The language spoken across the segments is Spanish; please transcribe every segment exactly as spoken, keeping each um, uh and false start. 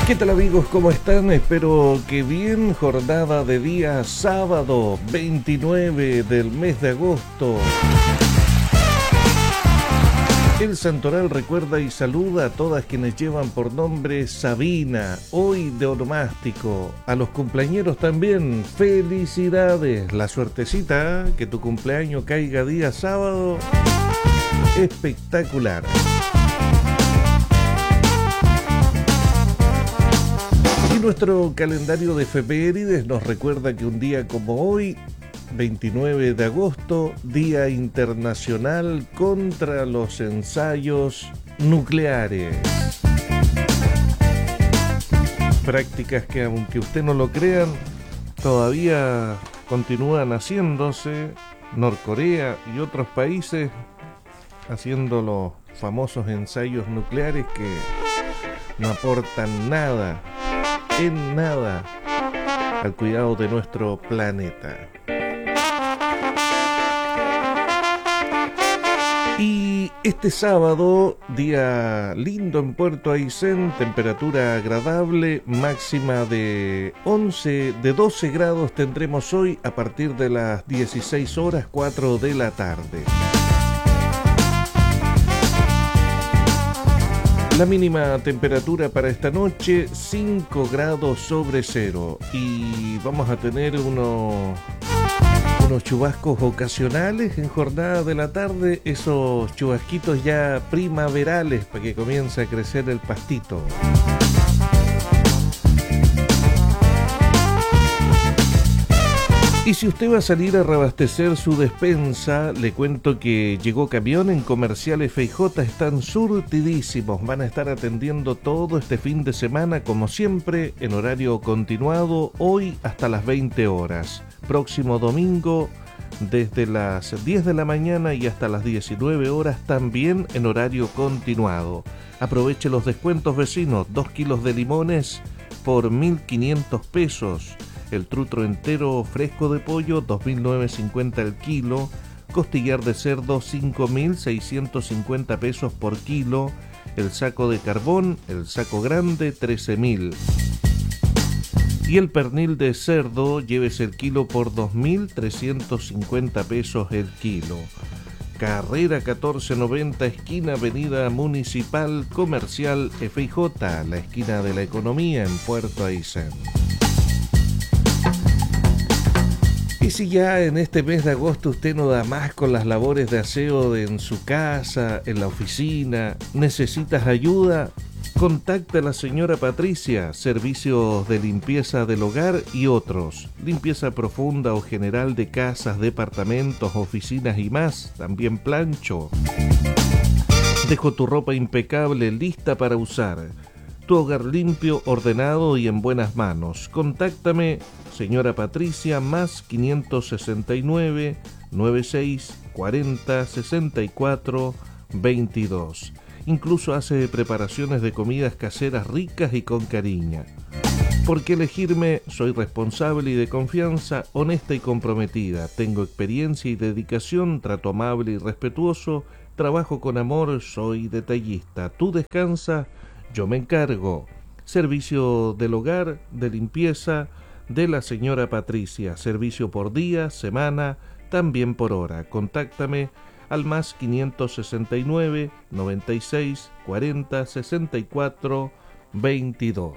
¿Qué tal amigos? ¿Cómo están? Espero que bien. Jornada de día sábado veintinueve del mes de agosto. El Santoral recuerda y saluda a todas quienes llevan por nombre Sabina, hoy de onomástico. A los cumpleañeros también, felicidades. La suertecita, que tu cumpleaños caiga día sábado, espectacular. Y nuestro calendario de efemérides nos recuerda que un día como hoy, veintinueve de agosto, Día Internacional contra los Ensayos Nucleares. Prácticas que, aunque usted no lo crean, todavía continúan haciéndose. Norcorea y otros países haciendo los famosos ensayos nucleares que no aportan nada, en nada, al cuidado de nuestro planeta. Y este sábado, día lindo en Puerto Aysén, temperatura agradable, máxima de once, de doce grados tendremos hoy a partir de las dieciséis horas, cuatro de la tarde. La mínima temperatura para esta noche, cinco grados sobre cero. Y vamos a tener unos, unos chubascos ocasionales en jornada de la tarde. Esos chubasquitos ya primaverales para que comience a crecer el pastito. Y si usted va a salir a reabastecer su despensa, le cuento que llegó camión en Comerciales F J, están surtidísimos, van a estar atendiendo todo este fin de semana, como siempre, en horario continuado, hoy hasta las veinte horas. Próximo domingo, desde las diez de la mañana y hasta las diecinueve horas, también en horario continuado. Aproveche los descuentos vecinos, dos kilos de limones por mil quinientos pesos. El trutro entero fresco de pollo, dos mil novecientos cincuenta el kilo. Costillar de cerdo, cinco mil seiscientos cincuenta pesos por kilo. El saco de carbón, el saco grande, trece mil. Y el pernil de cerdo, llévese el kilo por dos mil trescientos cincuenta pesos el kilo. Carrera catorce noventa, esquina Avenida Municipal Comercial F I J, la esquina de la economía en Puerto Aysén. Y si ya en este mes de agosto usted no da más con las labores de aseo de en su casa, en la oficina, necesitas ayuda, contacta a la señora Patricia, servicios de limpieza del hogar y otros, limpieza profunda o general de casas, departamentos, oficinas y más, también plancho. Dejo tu ropa impecable, lista para usar. Tu hogar limpio, ordenado y en buenas manos. Contáctame, señora Patricia, más quinientos sesenta y nueve, noventa y seis, cuarenta, sesenta y cuatro, veintidós. Incluso hace preparaciones de comidas caseras ricas y con cariño. ¿Por qué elegirme? Soy responsable y de confianza, honesta y comprometida. Tengo experiencia y dedicación, trato amable y respetuoso, trabajo con amor, soy detallista. Tú descansa, yo me encargo. Servicio del hogar, de limpieza, de la señora Patricia. Servicio por día, semana, también por hora. Contáctame al más quinientos sesenta y nueve, noventa y seis, cuarenta, sesenta y cuatro, veintidós.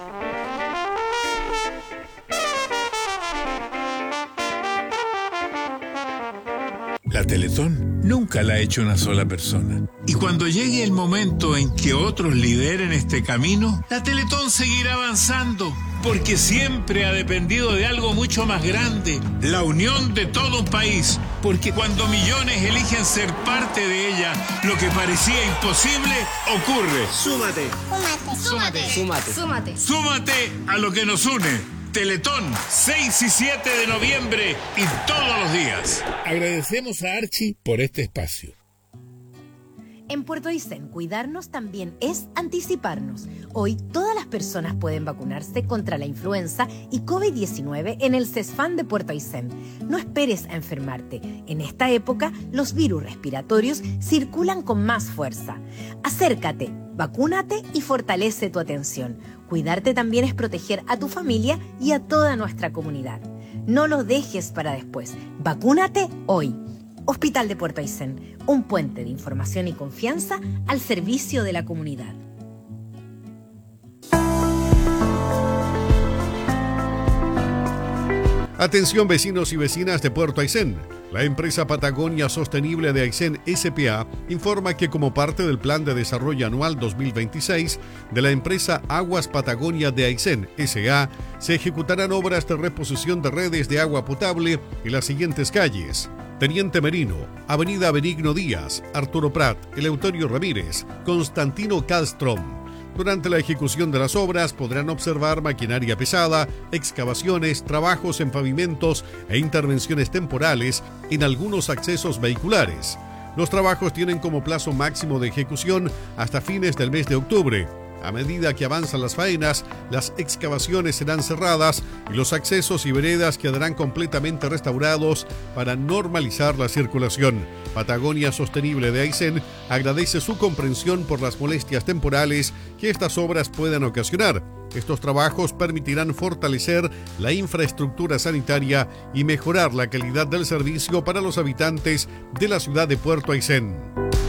La Teletón nunca la ha hecho una sola persona. Y cuando llegue el momento en que otros lideren este camino, la Teletón seguirá avanzando, porque siempre ha dependido de algo mucho más grande, la unión de todo un país. Porque cuando millones eligen ser parte de ella, lo que parecía imposible ocurre. Súmate. Súmate. Súmate. Súmate. Súmate a lo que nos une. Teletón, seis y siete de noviembre y todos los días. Agradecemos a Archie por este espacio. En Puerto Aysén, cuidarnos también es anticiparnos. Hoy todas las personas pueden vacunarse contra la influenza y COVID diecinueve en el CESFAM de Puerto Aysén. No esperes a enfermarte. En esta época, los virus respiratorios circulan con más fuerza. Acércate, Vacúnate y fortalece tu atención. Cuidarte también es proteger a tu familia y a toda nuestra comunidad. No lo dejes para después. Vacúnate hoy. Hospital de Puerto Aysén, un puente de información y confianza al servicio de la comunidad. Atención vecinos y vecinas de Puerto Aysén. La empresa Patagonia Sostenible de Aysén S P A informa que como parte del Plan de Desarrollo Anual dos mil veintiséis de la empresa Aguas Patagonia de Aysén S A, se ejecutarán obras de reposición de redes de agua potable en las siguientes calles: Teniente Merino, Avenida Benigno Díaz, Arturo Prat, Eleuterio Ramírez, Constantino Castrom. Durante la ejecución de las obras podrán observar maquinaria pesada, excavaciones, trabajos en pavimentos e intervenciones temporales en algunos accesos vehiculares. Los trabajos tienen como plazo máximo de ejecución hasta fines del mes de octubre. A medida que avanzan las faenas, las excavaciones serán cerradas y los accesos y veredas quedarán completamente restaurados para normalizar la circulación. Patagonia Sostenible de Aysén agradece su comprensión por las molestias temporales que estas obras puedan ocasionar. Estos trabajos permitirán fortalecer la infraestructura sanitaria y mejorar la calidad del servicio para los habitantes de la ciudad de Puerto Aysén.